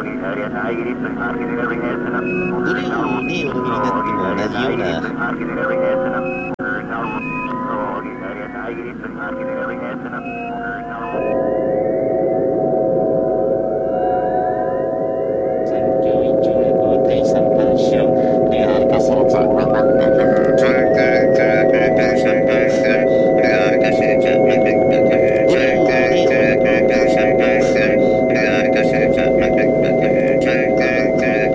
ブルーにお乗りになっても同じような